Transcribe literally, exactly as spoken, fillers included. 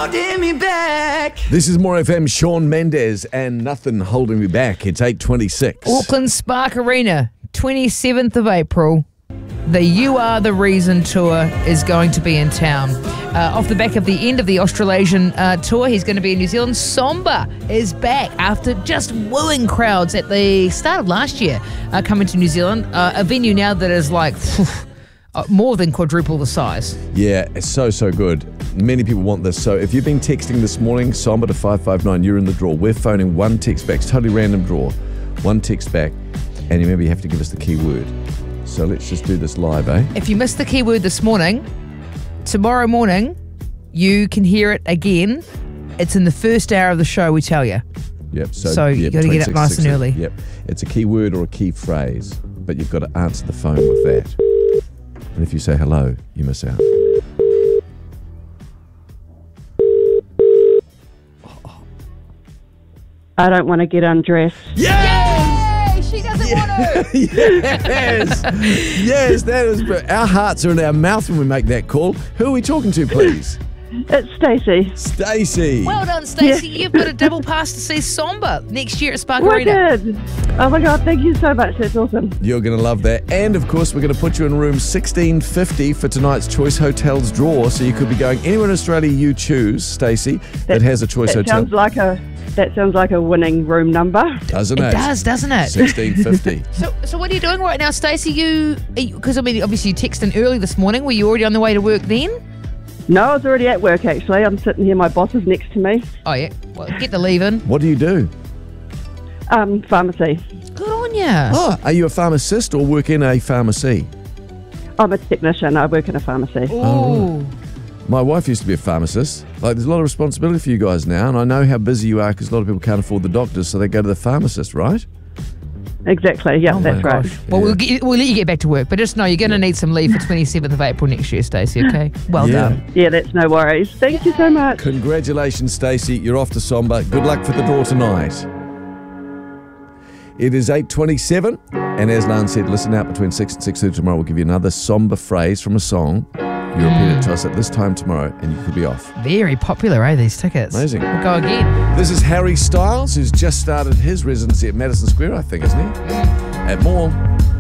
holding me back. This is More F M, Shawn Mendes, and Nothing Holding Me Back. It's eight twenty-six. Auckland Spark Arena, twenty-seventh of April. The You Are The Reason tour is going to be in town. Uh, off the back of the end of the Australasian uh, tour, he's going to be in New Zealand. Somba is back after just wooing crowds at the start of last year, uh, coming to New Zealand. Uh, a venue now that is like phew, uh, more than quadruple the size. Yeah, it's so, so good. Many people want this. So if you've been texting this morning, Somba to five five nine, you're in the draw. We're phoning one text back. It's a totally random draw. One text back. And remember, you have to give us the keyword. So let's just do this live, eh? If you missed the keyword this morning, tomorrow morning, you can hear it again. It's in the first hour of the show, we tell you. Yep. So, So you yep, gotta get up twenty-six, nice and sixty. early. Yep. It's a keyword or a key phrase, but you've got to answer the phone with that. And if you say hello, you miss out. I don't want to get undressed. Yay! She doesn't want to. Yes! Yes, that is. Our hearts are in our mouth when we make that call. Who are we talking to, please? It's Stacey. Stacey. Well done, Stacey. You've got a double pass to see Somba next year at Spark Arena. Wicked. Oh my God, thank you so much. That's awesome. You're going to love that. And, of course, we're going to put you in room sixteen fifty for tonight's Choice Hotels draw. So you could be going anywhere in Australia you choose, Stacey, that, that has a Choice that Hotel. Sounds like a, that sounds like a winning room number. Doesn't It it? does, doesn't it? sixteen fifty. So, so what are you doing right now, Stacey? You, because I mean, obviously you texted in early this morning. Were you already on the way to work then? No, I was already at work, actually. I'm sitting here. My boss is next to me. Oh yeah. Well, get the leave in. What do you do? Um, pharmacy. Good on ya. Oh, are you a pharmacist or work in a pharmacy? I'm a technician. I work in a pharmacy. Ooh. My wife used to be a pharmacist. Like, there's a lot of responsibility for you guys now, and I know how busy you are because a lot of people can't afford the doctors, so they go to the pharmacist, right? Exactly. Yeah, Oh that's my right. gosh. Well, we'll, get, we'll let you get back to work, but just know you're going to need some leave for twenty-seventh of April next year, Stacey, okay? Well Yeah. done. Yeah, that's no worries. Thank you so much. Congratulations, Stacey. You're off to Somba. Good luck for the draw tonight. It is eight twenty-seven, and as Lan said, listen out between six and six thirty tomorrow. We'll give you another Somba phrase from a song. You repeat it to us at this time tomorrow, and you could be off. Very popular, eh, these tickets? Amazing. We'll go again. This is Harry Styles, who's just started his residency at Madison Square, I think, isn't he? At More.